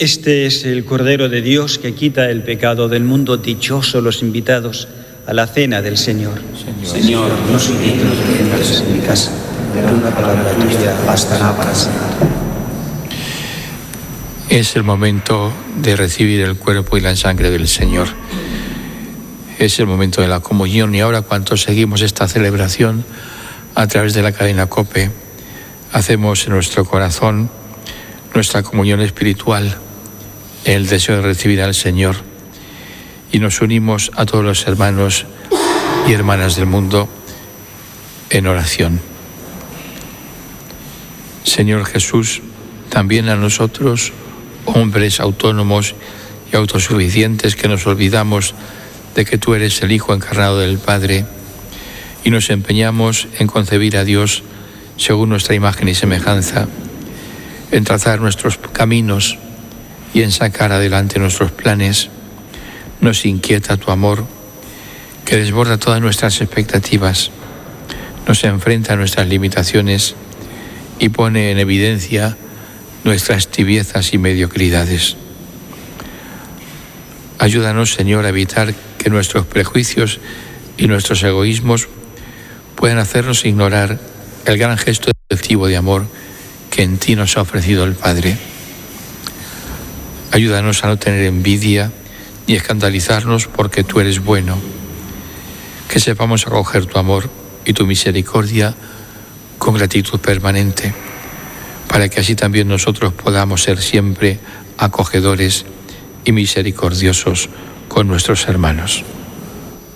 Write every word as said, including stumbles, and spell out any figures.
Este es el Cordero de Dios que quita el pecado del mundo. Dichosos los invitados a la cena del Señor. Señor, Señor no soy digno de que entres en mi casa, pero una palabra tuya bastará para sanar. Es el momento de recibir el cuerpo y la sangre del Señor. Es el momento de la comunión, y ahora, cuantos seguimos esta celebración a través de la cadena COPE, hacemos en nuestro corazón nuestra comunión espiritual, el deseo de recibir al Señor, y nos unimos a todos los hermanos y hermanas del mundo en oración. Señor Jesús, también a nosotros, hombres autónomos y autosuficientes, que nos olvidamos de que tú eres el Hijo encarnado del Padre, y nos empeñamos en concebir a Dios según nuestra imagen y semejanza, en trazar nuestros caminos y en sacar adelante nuestros planes. Nos inquieta tu amor, que desborda todas nuestras expectativas, nos enfrenta a nuestras limitaciones y pone en evidencia nuestras tibiezas y mediocridades. Ayúdanos, Señor, a evitar que nuestros prejuicios y nuestros egoísmos puedan hacernos ignorar el gran gesto efectivo de amor que en ti nos ha ofrecido el Padre. Ayúdanos a no tener envidia ni escandalizarnos porque tú eres bueno. Que sepamos acoger tu amor y tu misericordia con gratitud permanente, para que así también nosotros podamos ser siempre acogedores y misericordiosos con nuestros hermanos.